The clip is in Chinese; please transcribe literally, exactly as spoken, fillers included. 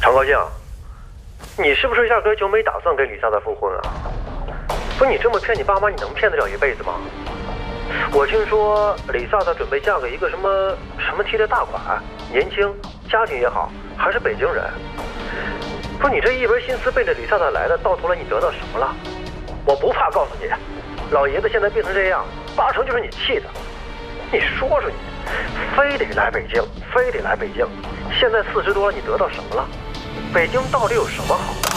常高兴，你是不是压根就没打算跟李萨萨复婚啊？不是你这么骗你爸妈，你能骗得了一辈子吗？我听说李萨萨准备嫁给一个什么什么提的大款，年轻，家庭也好，还是北京人。不是你这一门心思奔着李萨萨来的，到头来你得到什么了？我不怕告诉你，老爷子现在病成这样，八成就是你气的。你说说你，非得来北京，非得来北京。现在四十多了，你得到什么了？北京到底有什么好的？